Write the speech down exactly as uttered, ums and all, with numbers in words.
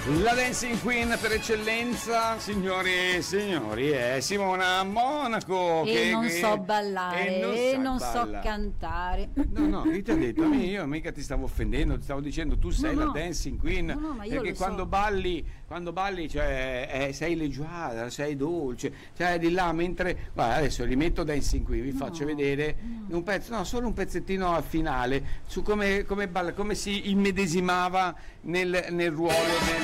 La dancing queen per eccellenza, signori e signori, è Simona Monaco. E che, non che, so ballare, e non, e non sa so balla. cantare. No, no, chi ti ha detto? Io mica ti stavo offendendo, ti stavo dicendo tu sei No, la no. dancing queen, No, no, ma io perché lo so. quando balli, quando balli, cioè, eh, sei leggiadra, sei dolce, cioè di là, mentre, guarda, adesso rimetto dancing queen, vi No, faccio vedere un pezzo, no, solo un pezzettino al finale, su come, come, balla, come si immedesimava nel, nel ruolo del